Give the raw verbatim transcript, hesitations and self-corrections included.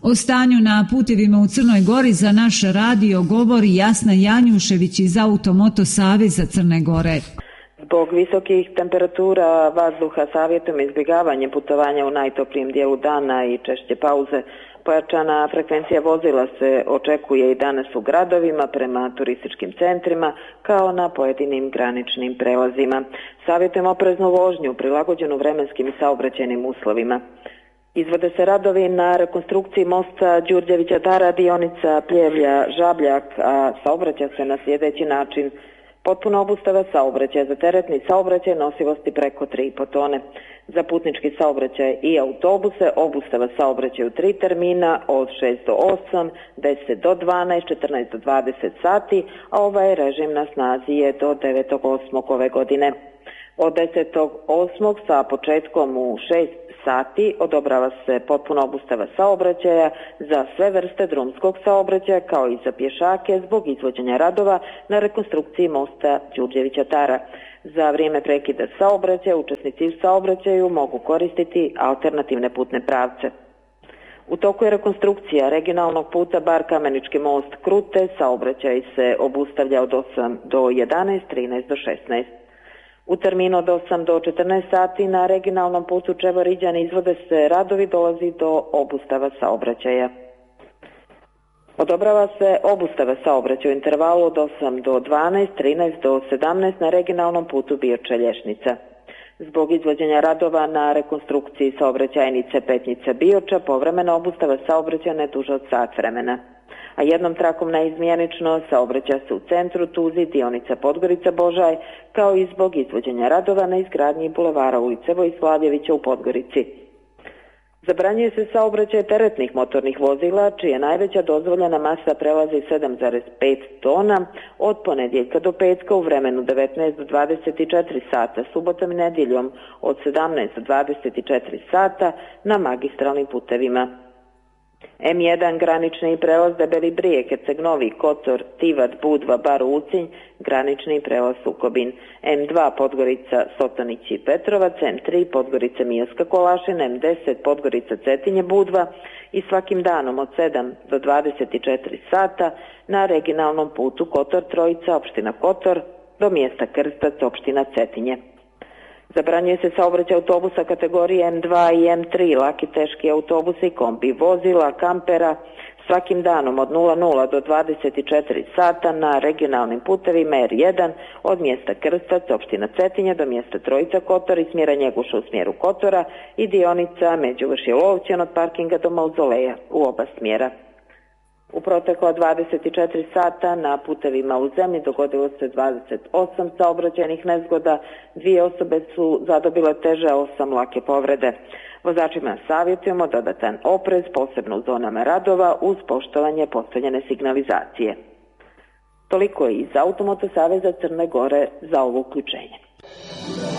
O stanju na putevima u Crnoj Gori za naš radio govori Jasna Janjušević iz Automoto saveza Crne Gore. Zbog visokih temperatura vazduha savjetujemo izbjegavanje putovanja u najtoplijem dijelu dana i češće pauze. Pojačana frekvencija vozila se očekuje i danas u gradovima prema turističkim centrima kao na pojedinim graničnim prelazima. Savjetujemo opreznu vožnju prilagođenu vremenskim i saobraćajnim uslovima. Izvode se radovi na rekonstrukciji mosta Đurđevića Dara, dionica Pljevlja-Žabljak, a saobraća se na sljedeći način. Potpuna obustava saobraćaja za teretni saobraćaj nosivosti preko tri i po tone. Za putnički saobraćaj i autobuse obustava saobraćaj u tri termina od šest do osam, deset do dvanaest, četrnaest do dvadeset sati, a ovaj režim na snazi je do devetog osmog ove godine. Od desetog osmog sa početkom u šest sati odobrava se potpuna obustava saobraćaja za sve vrste drumskog saobraćaja kao i za pješake zbog izvođenja radova na rekonstrukciji mosta Đurđevića Tara. Za vrijeme prekida saobraćaja učesnici u saobraćaju mogu koristiti alternativne putne pravce. U toku je rekonstrukcija regionalnog puta Bar Kamenički most Krute, saobraćaj se obustavlja od osam do jedanaest, trinaest do šesnaest. U terminu od osam do četrnaest sati na regionalnom putu Čevor-Iđan izvode se radovi, dolazi do obustava saobraćaja. Odobrava se obustava saobraćaja u intervalu od osam do dvanaest, trinaest do sedamnaest na regionalnom putu Bioča-Lješnica. Zbog izvođenja radova na rekonstrukciji saobraćajnice Petnica-Bioča povremena obustava saobraćaja ne duže od sat vremena. A jednom trakom neizmjenično saobraća se u centru Tuzi, dionica Podgorica-Božaj, kao i zbog izvođenja radova na izgradnji bulevara ulice Vojslavljevića u Podgorici. Zabranjuje se saobraćaj teretnih motornih vozila, čija najveća dozvoljena masa prelazi sedam zarez pet tona od ponedjeljka do petka u vremenu devetnaest do dvadeset četiri sata, subotom i nedjeljom od sedamnaest do dvadeset četiri sata na magistralnim putevima. em jedan granični prelaz Debeli Brijeg, Eceg Novi, Kotor, Tivat, Budva, Bar Ulcinj, granični prelaz Sukobin. em dva Podgorica, Sotonić i Petrovac, em tri Podgorica Mijoska Kolašin, em deset Podgorica Cetinje Budva i svakim danom od sedam do dvadeset četiri sata na regionalnom putu Kotor Trojica, opština Kotor, do mjesta Krstac, opština Cetinje. Zabranjuje se saobraćaj autobusa kategorije em dva i em tri, laki teški autobusi, kombi, vozila, kampera, svakim danom od nula nula do dvadeset četiri sata na regionalnim putevima er jedan od mjesta Krstac, opština Cetinje, do mjesta Trojica Kotor i smjera Njeguša u smjeru Kotora i dionica Međuvršje Lovćan od parkinga do Mauzoleja u oba smjera. U protekla dvadeset četiri sata na putevima u zemlji dogodilo se dvadeset osam saobraćajnih nezgoda, dvije osobe su zadobile teže, a osam lake povrede. Vozačima savjetujemo dodatan oprez, posebno u zonama radova, uz poštovanje postavljene signalizacije. Toliko je iz Automoto saveza Crne Gore za ovo uključenje.